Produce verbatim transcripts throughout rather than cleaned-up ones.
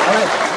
Ale...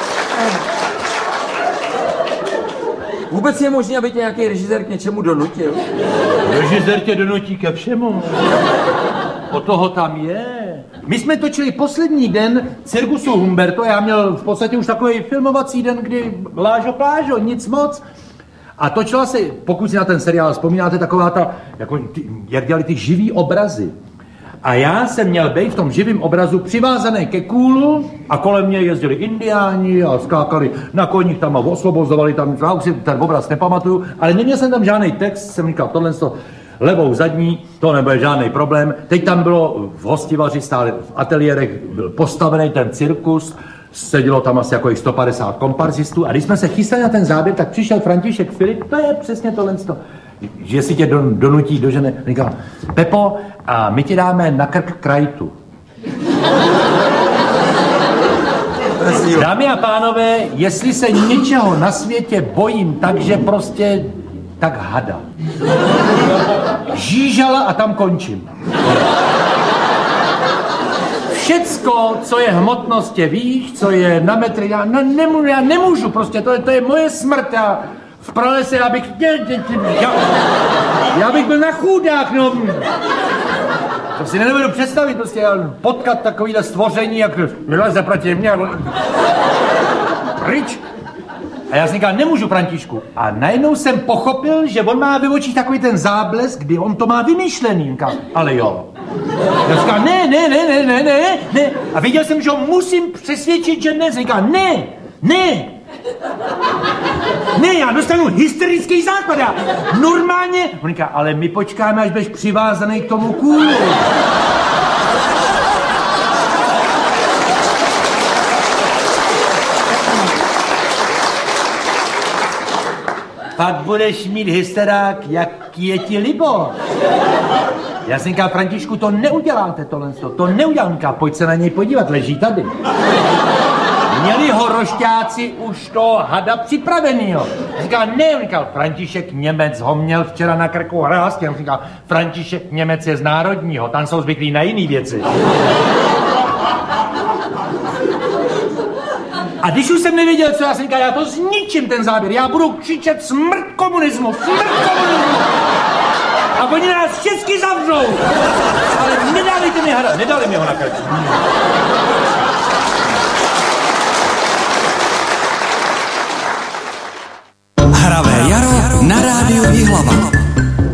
Vůbec je možné, aby tě nějaký režisér k něčemu donutil? Režisér tě donutí ke všemu. O toho tam je. My jsme točili poslední den cirkusu Humberto, já měl v podstatě už takový filmovací den, kdy lážo plážo, nic moc. A točila se, pokud si na ten seriál vzpomínáte, taková ta, jako ty, jak dělali ty živý obrazy. A já jsem měl být v tom živém obrazu přivázaný ke kůlu a kolem mě jezdili indiáni a skákali na koních tam a osvobozovali tam, já už si ten obraz nepamatuju, ale neměl jsem tam žádný text, jsem říkal, tohle to levou zadní, to nebude žádný problém. Teď tam bylo v Hostivaři, stále v ateliérech byl postavený ten cirkus, sedělo tam asi jako sto padesát komparzistů a když jsme se chystali na ten záběr, tak přišel František Filip, to je přesně tohle, že si tě donutí do ženy. Říkal, Pepo, a my ti dáme na krk krajtu. Dámy a pánové, jestli se něčeho na světě bojím, takže prostě tak hada. Žížala a tam končím. Všecko, co je hmotnost, je víš, co je na metry, já, no, nemůžu, já nemůžu prostě, to je, to je moje smrt, já v pralese, já bych, já, já bych byl na chůdách, no. To si nedovedu představit, prostě potkat takovýhle stvoření, jak vyleze proti mě, pryč. A já jsem říkal, nemůžu, Františku. A najednou jsem pochopil, že on má ve očích takový ten záblesk, kdy on to má vymyšlený. Říkal, ale jo. Já říkal, ne, ne, ne, ne, ne, ne, ne. A viděl jsem, že ho musím přesvědčit, že ne. Říkal, ne, ne. Ne, já dostanu hysterický základ. Já normálně. On říká, ale my počkáme, až budeš přivázaný k tomu kůlu. Pak budeš mít hysterák, jaký je ti libo. Já jsem říkal, Františku, to neuděláte tohle, to neuděláte, pojď se na něj podívat, leží tady. Měli ho rošťáci už to hada připravenýho. Říkal, ne, říkal, František Němec ho měl včera na krku hrást, já říkal, František Němec je z národního, tam jsou zvyklí na jiný věci. A když už jsem nevěděl, co já jsem říkal, já to zničím ten záběr, já budu křičet smrt komunismu, smrt komunismu. A oni nás všechny zavřou. Ale nedávejte mi hada, nedali mi ho na krk. Hravé jaro na rádiu Jihlava.